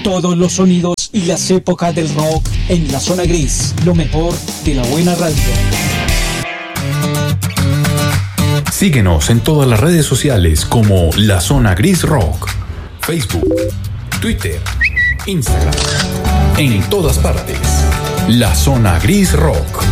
Todos los sonidos y las épocas del rock en La Zona Gris, lo mejor de la buena radio. Síguenos en todas las redes sociales como La Zona Gris Rock. Facebook, Twitter, Instagram. En todas partes. La Zona Gris Rock.